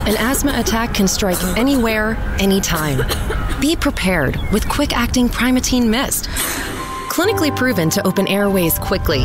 An asthma attack can strike anywhere, anytime. Be prepared with quick-acting Primatene Mist. Clinically proven to open airways quickly.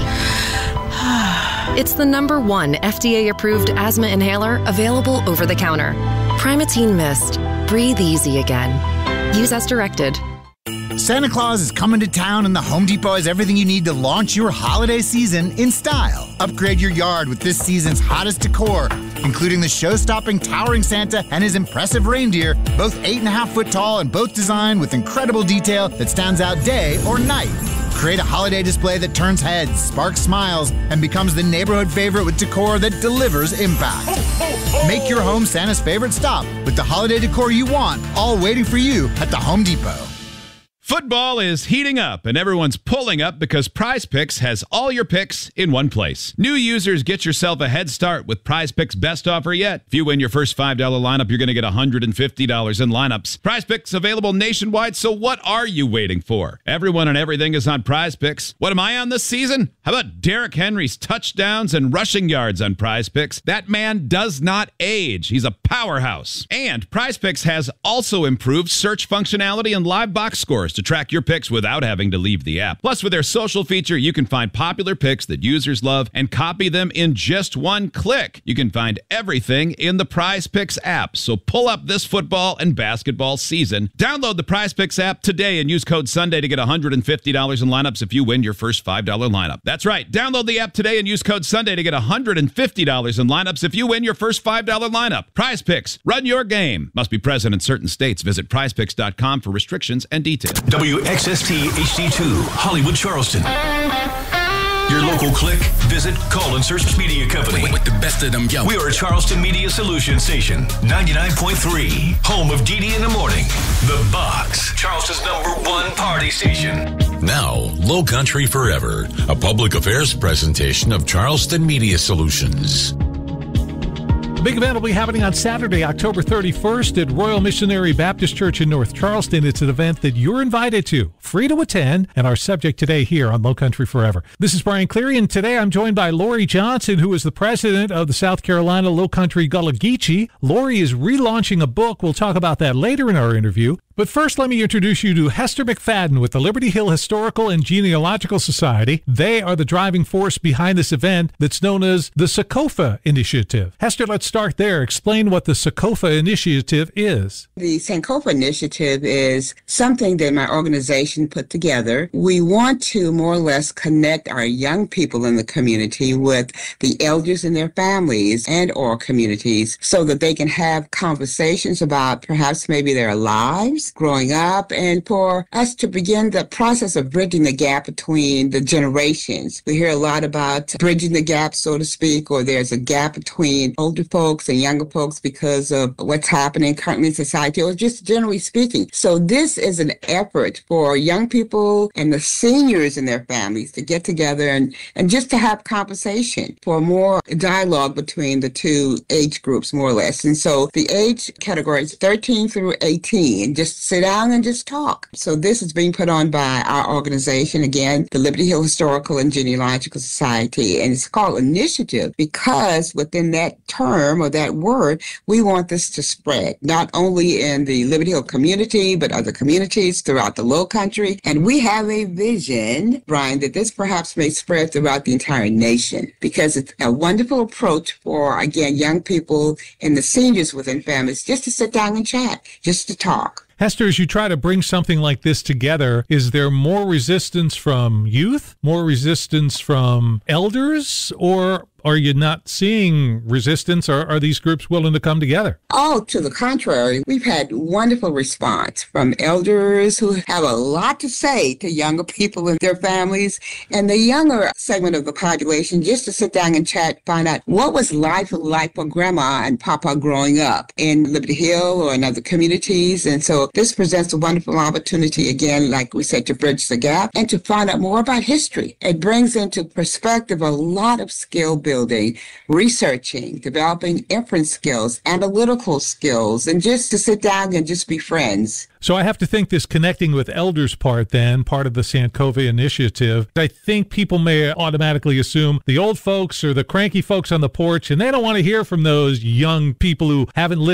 It's the #1 FDA-approved asthma inhaler available over the counter. Primatene Mist. Breathe easy again. Use as directed. Santa Claus is coming to town, and the Home Depot has everything you need to launch your holiday season in style. Upgrade your yard with this season's hottest decor, including the show-stopping towering Santa and his impressive reindeer, both 8.5 foot tall and both designed with incredible detail that stands out day or night. Create a holiday display that turns heads, sparks smiles, and becomes the neighborhood favorite with decor that delivers impact. Make your home Santa's favorite stop with the holiday decor you want, all waiting for you at the Home Depot. Football is heating up, and everyone's pulling up because Prize Picks has all your picks in one place. New users, get yourself a head start with Prize Picks' best offer yet. If you win your first $5 lineup, you're going to get $150 in lineups. Prize Picks available nationwide, so what are you waiting for? Everyone and everything is on Prize Picks. What am I on this season? How about Derrick Henry's touchdowns and rushing yards on Prize Picks? That man does not age. He's a powerhouse. And Prize Picks has also improved search functionality and live box scores to track your picks without having to leave the app. Plus, with their social feature, you can find popular picks that users love and copy them in just one click. You can find everything in the Prize Picks app. So pull up this football and basketball season. Download the Prize Picks app today and use code Sunday to get $150 in lineups if you win your first $5 lineup. That's right. Download the app today and use code Sunday to get $150 in lineups if you win your first $5 lineup. Prize Picks. Run your game. Must be present in certain states. Visit prizepicks.com for restrictions and details. WXST HD2, Hollywood, Charleston. Your local click, visit, call, and search media company. With the best of them, yo. We are a Charleston Media Solutions station, 99.3, home of Dee Dee in the Morning. The Box, Charleston's #1 party station. Now, Low Country Forever, a public affairs presentation of Charleston Media Solutions. Big event will be happening on Saturday, October 31st at Royal Missionary Baptist Church in North Charleston. It's an event that you're invited to, free to attend, and our subject today here on Low Country Forever. This is Brian Cleary, and today I'm joined by Lori Johnson, who is the president of the South Carolina Low Country Gullah Geechee. Lori is relaunching a book. We'll talk about that later in our interview. But first, let me introduce you to Hester McFadden with the Liberty Hill Historical and Genealogical Society. They are the driving force behind this event that's known as the Sankofa Initiative. Hester, let's start there. Explain what the Sankofa Initiative is. The Sankofa Initiative is something that my organization put together. We want to more or less connect our young people in the community with the elders and their families and or communities so that they can have conversations about perhaps maybe their lives growing up, and for us to begin the process of bridging the gap between the generations. We hear a lot about bridging the gap, so to speak, or there's a gap between older folks and younger folks because of what's happening currently in society, or just generally speaking. So this is an effort for young people and the seniors and their families to get together and just to have conversation, for more dialogue between the two age groups, more or less. And so the age category is 13 through 18, just sit down and just talk. So this is being put on by our organization, again, the Liberty Hill Historical and Genealogical Society, and it's called Initiative because within that term or that word, we want this to spread, not only in the Liberty Hill community, but other communities throughout the Low Country. And we have a vision, Brian, that this perhaps may spread throughout the entire nation because it's a wonderful approach for, again, young people and the seniors within families just to sit down and chat, just to talk. Hester, as you try to bring something like this together, is there more resistance from youth, more resistance from elders, or are you not seeing resistance, or are these groups willing to come together? Oh, to the contrary. We've had wonderful response from elders who have a lot to say to younger people and their families, and the younger segment of the population just to sit down and chat, find out what was life like for Grandma and Papa growing up in Liberty Hill or in other communities. And so this presents a wonderful opportunity, again, like we said, to bridge the gap and to find out more about history. It brings into perspective a lot of skill building, researching, developing inference skills, analytical skills, and just to sit down and just be friends. So I have to think this connecting with elders part then, part of the Sankofa Initiative, I think people may automatically assume the old folks or the cranky folks on the porch, and they don't want to hear from those young people who haven't lived